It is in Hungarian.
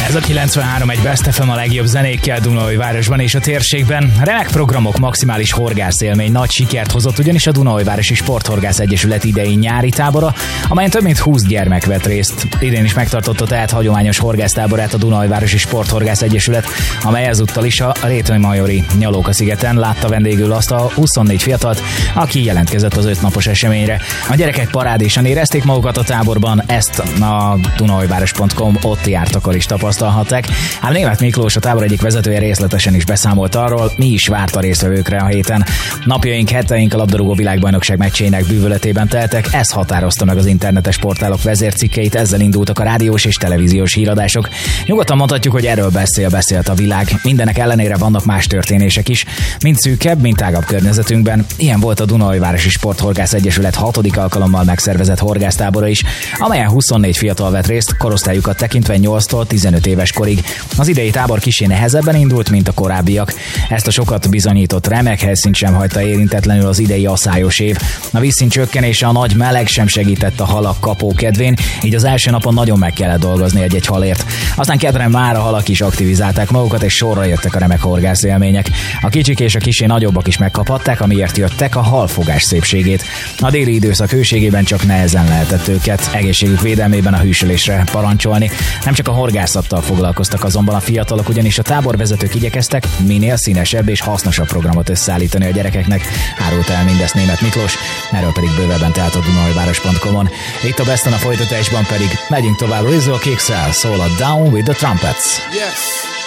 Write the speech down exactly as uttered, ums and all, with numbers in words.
Ez a kilencvenhárom egy Best ef em a legjobb zenékkel Dunaújvárosban és a térségben. Remek programok, maximális horgászélmény nagy sikert hozott ugyanis a Dunaújvárosi Sporthorgász Egyesület idei nyári tábora, amelyen több mint húsz gyermek vett részt. Idén is megtartotta tehát hagyományos horgásztáborát a Dunaújvárosi Sporthorgász Egyesület, amely ezúttal is a Rétmajori Nyalóka-szigeten látta vendégül azt a huszonnégy fiatalt, aki jelentkezett az ötnapos eseményre. A gyerekek parádésan érezték magukat a táborban, ezt a dunaújváros pont com ott jártakor is tapasztalhatták. Ám Németh Miklós, a tábor egyik vezetője részletesen is beszámolt arról, mi is várt a résztvevőkre a héten. Napjaink, heteink a labdarúgó világbajnokság meccsének bűvöletében teltek, ez határozta meg az internetes portálok vezércikkeit, ezzel indultak a rádiós és televíziós híradások. Nyugodtan mondhatjuk, hogy erről beszél, beszélt a világ. Mindenek ellenére vannak más történések is, mind szűkebb, mind tágabb környezetünkben. Ilyen volt a Dunaújvárosi Sporthorgász Egyesület hatodik alkalommal megszervezett horgásztábora is, amelyen huszonnégy fiatal vett részt, korosztályukat tekintve nyolctól tizenöt éves korig. Az idei tábor kissé nehezebben indult, mint a korábbiak. Ezt a sokat bizonyított remek helyszínt sem hagyta érintetlenül az idei aszályos év. A vízszint csökkenése, a nagy meleg sem segített a halak kapó kedvén, így az első napon nagyon meg kellett dolgozni egy-egy halért. Aztán kedden már a halak is aktivizálták magukat, és sorra jöttek a remek horgászélmények. A kicsik és a kissé nagyobbak is megkaphatták, amiért jöttek, a halfogás szépségét. A déli időszak hőségében csak nehezen lehetett őket egészségük védelmében a hűsölésre parancsolni. Nem csak a horgászattal foglalkoztak azonban a fiatalok, ugyanis a táborvezetők igyekeztek minél színesebb és hasznosabb programot összeállítani a gyerekeknek. Árult el mindezt Németh Miklós, erről pedig bővebben tehát a dunaújváros pont com-on. Itt a Besten, a folytatásban pedig megyünk tovább Rizzo Kicksel, szól a Down with the Trumpets. Yes.